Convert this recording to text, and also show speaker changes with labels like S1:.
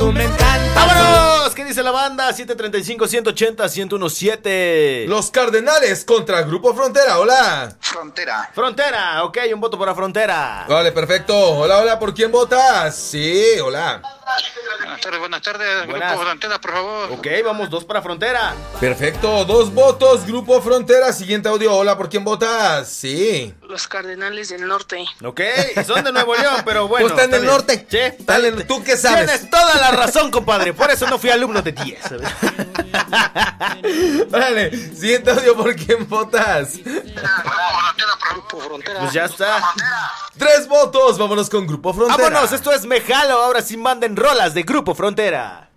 S1: tú me encantas.
S2: ¡Vámonos! ¿Qué dice la banda? 735-180-1017.
S3: Los Cardenales contra Grupo Frontera. Hola.
S2: Frontera, ok, un voto para Frontera.
S3: Vale, perfecto. Hola, hola, ¿por quién votas? Sí, hola.
S4: Buenas tardes,
S2: Buenas.
S4: Grupo Frontera, por favor.
S2: Ok, vamos, 2 para Frontera.
S3: Perfecto, 2 votos, Grupo Frontera. Siguiente audio, hola, ¿por quién votas? Sí.
S5: Los Cardenales del Norte.
S2: Ok, son de Nuevo León, pero bueno.
S3: Pues está en el
S2: bien.
S3: norte.
S2: Sí,
S3: Dale, ¿tú qué sabes?
S2: Tienes toda la razón, compadre. Por eso no fui alumno de 10.
S3: Vale, siguiente audio, ¿por quién votas?
S4: Grupo Frontera.
S2: Pues ya está.
S3: 3 votos, vámonos con Grupo Frontera.
S2: Vámonos, esto es Mejalo. Ahora sí manden rolas de Grupo Frontera.